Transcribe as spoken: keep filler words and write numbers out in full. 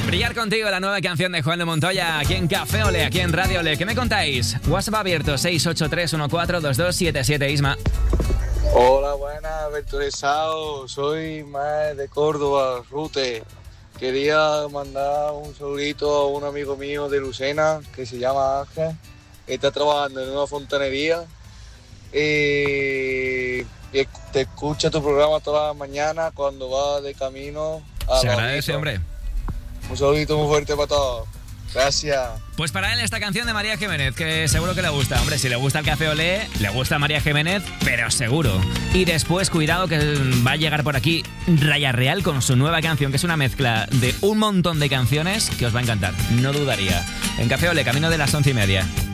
Brillar contigo, la nueva canción de Juan de Montoya, aquí en Café Ole, aquí en Radio Ole. ¿Qué me contáis? WhatsApp abierto, seis ocho tres uno cuatro dos dos siete siete, Isma. Hola, buenas, Bertolesao. Soy Mae de Córdoba, Rute. Quería mandar un saludito a un amigo mío de Lucena, que se llama Ángel. Está trabajando en una fontanería. Y te escucha tu programa todas las mañanas cuando va de camino a Se agradece, hombre. Un saludito muy fuerte para todos. Gracias. Pues para él esta canción de María Jiménez, que seguro que le gusta. Hombre, si le gusta el Café Olé, le gusta María Jiménez, pero seguro. Y después, cuidado, que va a llegar por aquí Raya Real con su nueva canción, que es una mezcla de un montón de canciones que os va a encantar. No dudaría. En Café Olé, camino de las once y media.